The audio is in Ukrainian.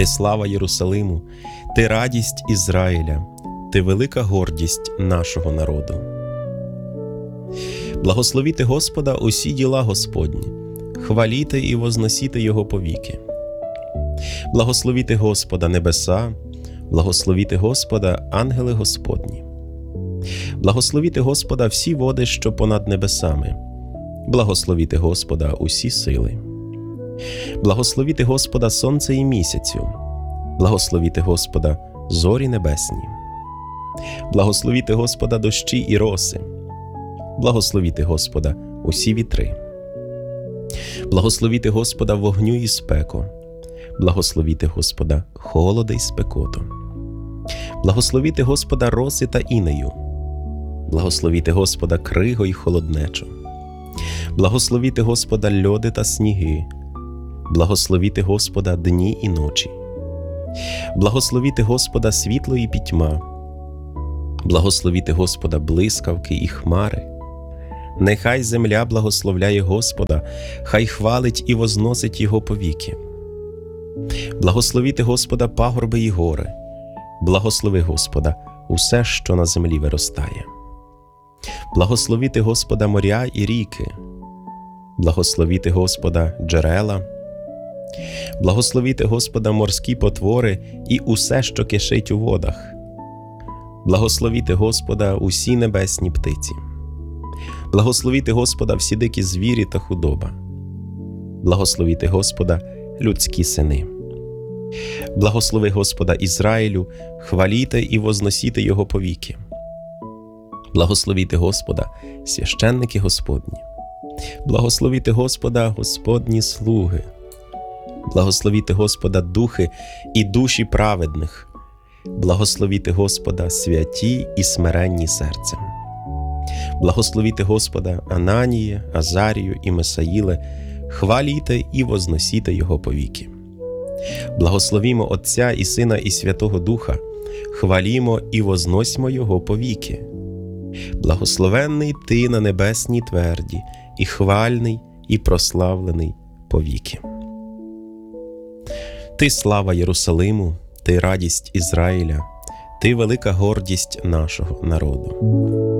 Ти слава Єрусалиму, ти радість Ізраїля, ти велика гордість нашого народу. Благословіте Господа усі діла Господні, хваліте і возносіте Його повіки. Благословіте Господа небеса, благословіте Господа ангели Господні. Благословіте Господа всі води, що понад небесами, благословіте Господа усі сили. Благословіте Господа сонце і місяцю, благословіте Господа зорі небесні. Благословіте Господа дощі і роси, благословіте Господа усі вітри. Благословіте Господа вогню і спеку, благословіте Господа холода й спекоту. Благословіте Господа роси та інею, благословіте Господа кригу й холоднечу. Благословіте Господа льоди та сніги, благословіте Господа дні і ночі. Благословіте Господа світло і пітьма, благословіте Господа блискавки і хмари. Нехай земля благословляє Господа, хай хвалить і возносить Його повіки. Благословіте Господа пагорби і гори, благослови Господа усе, що на землі виростає. Благословіте Господа моря і ріки, благословіте Господа джерела. Благословіте Господа морські потвори і усе, що кишить у водах. Благословіте Господа усі небесні птиці. Благословіте Господа всі дикі звірі та худоба. Благословіте Господа людські сини. Благослови Господа Ізраїлю, хваліте і возносіте Його повіки. Благословіте Господа священники Господні. Благословіте Господа Господні слуги. Благословіте Господа духи і душі праведних. Благословіте Господа святі і смиренні серцем. Благословіте Господа Ананії, Азарію і Месаїле, хваліте і возносіте Його повіки. Благословімо Отця і Сина і Святого Духа, хвалімо і возносьмо Його повіки. Благословенний Ти на небесній тверді, і хвальний, і прославлений повіки. Ти слава Єрусалиму, ти радість Ізраїля, ти велика гордість нашого народу.